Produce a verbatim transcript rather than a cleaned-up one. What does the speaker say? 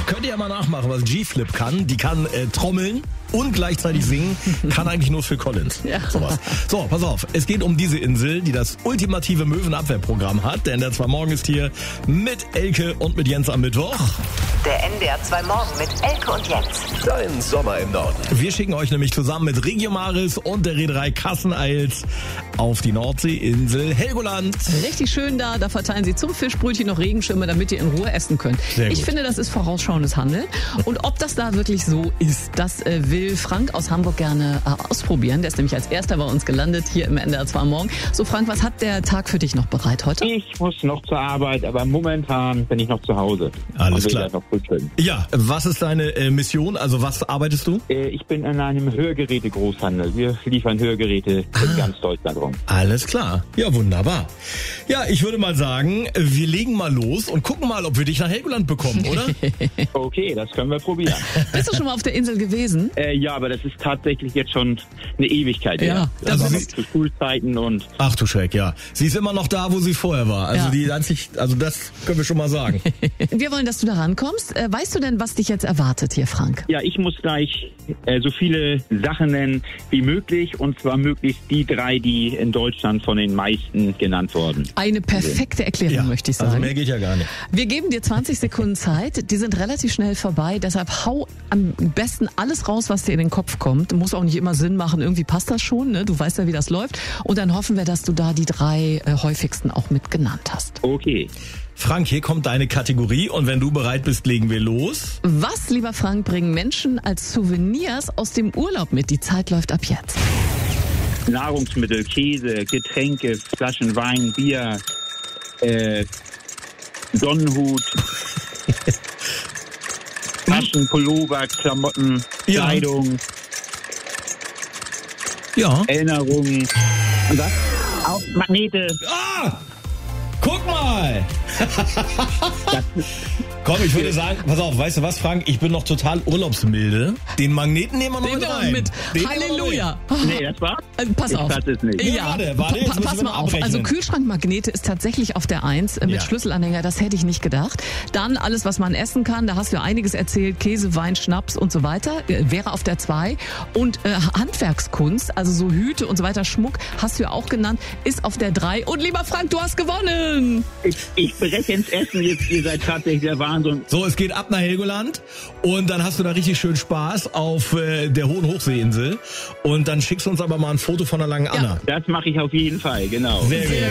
könnt ihr ja mal nachmachen, was G-Flip kann. Die kann äh, trommeln und gleichzeitig singen. Kann eigentlich nur Phil Collins. Ja. Sowas. So, pass auf. Es geht um diese Insel, die das ultimative Möwenabwehrprogramm hat. Der N D R zwei Morgen ist hier mit Elke und mit Jens am Mittwoch. Der N D R zwei Morgen mit Elke und Jens. Dein Sommer im Norden. Wir schicken euch nämlich zusammen mit Regiomaris und der Reederei Kasseneils auf die Nordseeinsel Helgoland. Richtig schön da. Da verteilen sie zum Fischbrötchen noch Regenschirme, damit ihr in Ruhe essen könnt. Sehr Ich gut. finde, das ist vorausschauendes Handeln. Und ob das da wirklich so ist, das äh, will Frank aus Hamburg gerne äh, ausprobieren. Der ist nämlich als erster bei uns gelandet hier im N D R zwei Morgen. So, Frank, was hat der Tag für dich noch bereit heute? Ich muss noch zur Arbeit, aber momentan bin ich noch zu Hause. Alles und will klar. einfach frühstücken. Ja, was ist deine äh, Mission? Also was arbeitest du? Äh, Ich bin in einem Hörgeräte-Großhandel. Wir liefern Hörgeräte in ganz Deutschland rum. Alles klar. Ja, wunderbar. Ja, ich würde mal sagen, wir legen mal los und gucken mal, ob wir dich nach Helgoland bekommen, oder? Okay, das können wir probieren. Bist du schon mal auf der Insel gewesen? äh, ja, aber das ist tatsächlich jetzt schon eine Ewigkeit Ja, her. das Also ist- noch zu Schulzeiten und Ach du Schreck, ja. Sie ist immer noch da, wo sie vorher war. Also Ja. die hat sich, also das können wir schon mal sagen. Wir wollen, dass du da rankommst. Äh, Weißt du denn, was dich jetzt erwartet hier, Frank? ja, ich muss gleich äh, so viele Sachen nennen wie möglich und zwar möglichst die drei, die in Deutschland von den meisten genannt wurden. Eine perfekte Erklärung, Ja, möchte ich also sagen. mehr geht ja gar nicht. Wir geben dir zwanzig Sekunden Zeit. Die sind relativ schnell vorbei. Deshalb hau am besten alles raus, was dir in den Kopf kommt. Muss auch nicht immer Sinn machen. Irgendwie passt das schon. Ne? Du weißt ja, wie das läuft. Und dann hoffen wir, dass du da die drei äh, häufigsten auch mit genannt hast. Okay. Frank, hier kommt deine Kategorie und wenn du bereit bist, legen wir los. Was, lieber Frank, bringen Menschen als Souvenirs aus dem Urlaub mit? Die Zeit läuft ab jetzt. Nahrungsmittel, Käse, Getränke, Flaschen Wein, Bier, äh, Sonnenhut, Taschen, Pullover, Klamotten, Ja. Kleidung, Ja. Erinnerungen. Und was? Auch Magnete. Ah! Guck mal! Komm, ich würde sagen, pass auf, weißt du was, Frank? Ich bin noch total urlaubsmilde. Den Magneten nehmen wir noch Den mit nehmen wir rein. mit. Den nehmen wir noch Halleluja. Nee, das war's? Äh, Pass Ich auf. fass es nicht. Nee, Ja, warte, warte, jetzt pa- müssen pass wir mal noch auf. abrechnen. Also Kühlschrankmagnete ist tatsächlich auf der Eins äh, mit Ja. Schlüsselanhänger. Das hätte ich nicht gedacht. Dann alles, was man essen kann. Da hast du ja einiges erzählt. Käse, Wein, Schnaps und so weiter. Äh, wäre auf der Zwei. Und äh, Handwerkskunst, also so Hüte und so weiter, Schmuck, hast du ja auch genannt, ist auf der Drei. Und lieber Frank, du hast gewonnen. Ich, ich breche ins Essen jetzt. Ihr seid tatsächlich der Wahnsinn. So, es geht ab nach Helgoland und dann hast du da richtig schön Spaß auf äh, der Hohen Hochseeinsel und dann schickst du uns aber mal ein Foto von der langen Anna. Das mache ich auf jeden Fall, genau. Sehr gut.